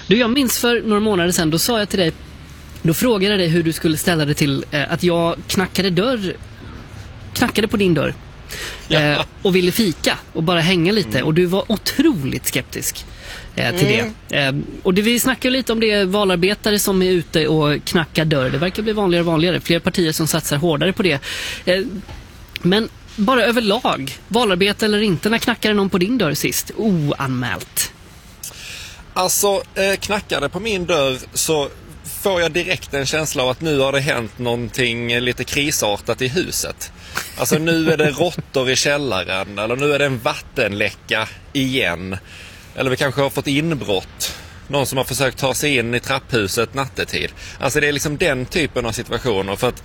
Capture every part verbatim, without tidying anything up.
Du, jag minns för några månader sedan, då sa jag till dig, då frågade jag dig hur du skulle ställa dig till eh, att jag knackade dörr, knackade på din dörr eh, ja. och ville fika och bara hänga lite. Mm. Och du var otroligt skeptisk eh, till mm. det. Eh, och det, vi snackar lite om det, valarbetare som är ute och knackar dörr. Det verkar bli vanligare och vanligare. Fler partier som satsar hårdare på det. Eh, men bara överlag, valarbete eller inte, när knackade någon på din dörr sist? Oanmält. Alltså, eh, knackade på min dörr så får jag direkt en känsla av att nu har det hänt någonting lite krisartat i huset. Alltså nu är det råttor i källaren, eller nu är det en vattenläcka igen. Eller vi kanske har fått inbrott. Någon som har försökt ta sig in i trapphuset nattetid. Alltså det är liksom den typen av situationer. För att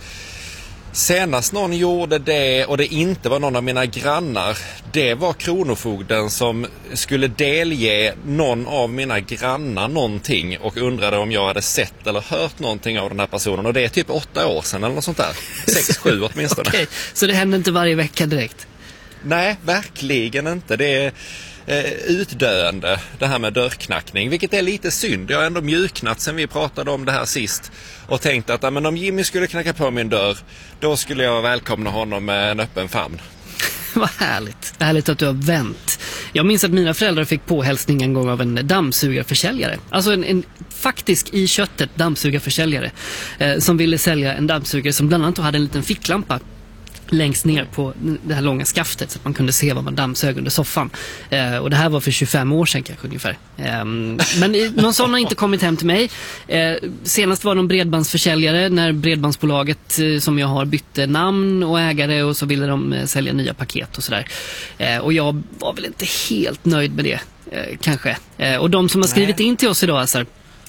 senast någon gjorde det och det inte var någon av mina grannar, det var kronofogden som skulle delge någon av mina grannar någonting och undrade om jag hade sett eller hört någonting av den här personen. Och det är typ åtta år sedan eller något sånt där. Sex, sju åtminstone. Okej, så det händer inte varje vecka direkt? Nej, verkligen inte. Det är eh, utdöende, det här med dörrknackning. Vilket är lite synd. Jag har ändå mjuknat sen vi pratade om det här sist. Och tänkte att ja, men om Jimmy skulle knacka på min dörr, då skulle jag välkomna honom med en öppen famn. Vad härligt. Härligt att du har vänt. Jag minns att mina föräldrar fick påhälsning en gång av en dammsugarförsäljare. Alltså en, en faktisk i köttet dammsugarförsäljare eh, som ville sälja en dammsugare som bland annat hade en liten ficklampa längst ner på det här långa skaftet så att man kunde se vad man dammsög under soffan. Eh, och det här var för tjugofem år sedan kanske ungefär. Eh, men någon sån har inte kommit hem till mig. Eh, senast var någon bredbandsförsäljare när bredbandsbolaget eh, som jag har bytte namn och ägare och så ville de eh, sälja nya paket och sådär. Eh, och jag var väl inte helt nöjd med det eh, kanske. Eh, och de som har skrivit in till oss idag alltså,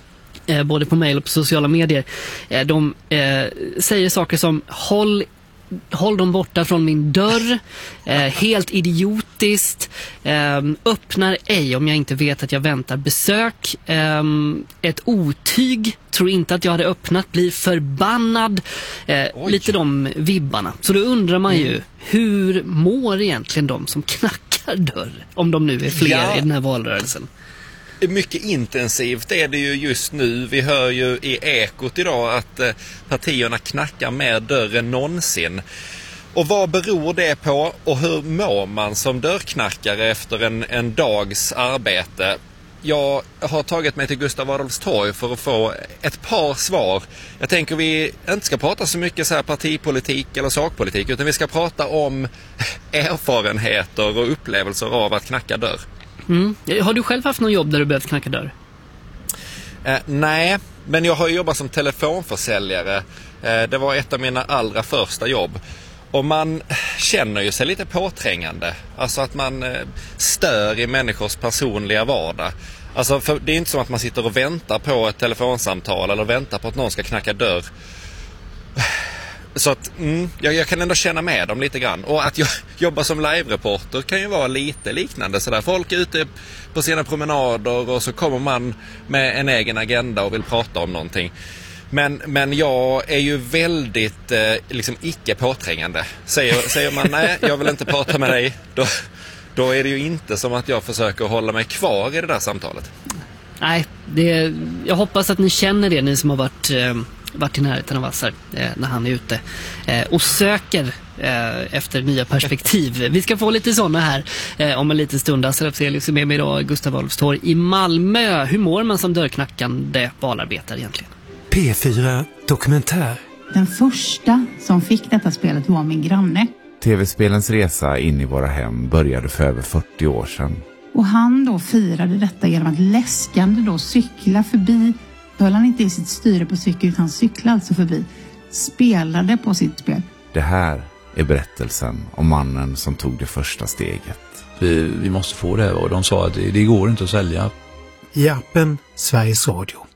eh, både på mejl och på sociala medier, eh, de eh, säger saker som håll Håll dem borta från min dörr. Eh, helt idiotiskt. Eh, öppnar ej om jag inte vet att jag väntar besök. Eh, ett otyg. Tror inte att jag hade öppnat. Blir förbannad. Eh, lite de vibbarna. Så då undrar man ju, mm. hur mår egentligen de som knackar dörr? Om de nu är fler ja. i den här valrörelsen. Mycket intensivt är det ju just nu. Vi hör ju i Ekot idag att eh, partierna knackar mer dörr än någonsin. Och vad beror det på och hur mår man som dörrknackare efter en, en dags arbete? Jag har tagit mig till Gustav Adolfs torg för att få ett par svar. Jag tänker vi inte ska prata så mycket så här partipolitik eller sakpolitik, utan vi ska prata om erfarenheter och upplevelser av att knacka dörr. Mm. Har du själv haft någon jobb där du behövt knacka dörr? Eh, nej, men jag har jobbat som telefonförsäljare. Eh, det var ett av mina allra första jobb. Och man känner ju sig lite påträngande. Alltså att man eh, stör i människors personliga vardag. Alltså för det är inte som att man sitter och väntar på ett telefonsamtal eller väntar på att någon ska knacka dörr. Så att mm, jag, jag kan ändå känna med dem lite grann. Och att jag jobbar som live-reporter kan ju vara lite liknande. Så där. Folk är ute på sina promenader och så kommer man med en egen agenda och vill prata om någonting. Men, men jag är ju väldigt eh, liksom icke påträngande. Säger, säger man nej, jag vill inte prata med dig, då, då är det ju inte som att jag försöker hålla mig kvar i det där samtalet. Nej, det, jag hoppas att ni känner det, ni som har varit... Eh... varit i närheten av Assar eh, när han är ute eh, och söker eh, efter nya perspektiv. Vi ska få lite sådana här eh, om en liten stund. Assar Afzelius är med mig idag, Gustav Adolfs torg i Malmö. Hur mår man som dörrknackande valarbetare egentligen? P fyra Dokumentär. Den första som fick detta spelet var min granne. Tv-spelens resa in i våra hem började för över fyrtio år sedan. Och han då firade detta genom att läskande då cykla förbi. Höll han inte i sitt styre på cykel utan cyklade alltså förbi. Spelade på sitt spel. Det här är berättelsen om mannen som tog det första steget. Vi, vi måste få det här och de sa att det, det går inte att sälja. I appen Sveriges Radio.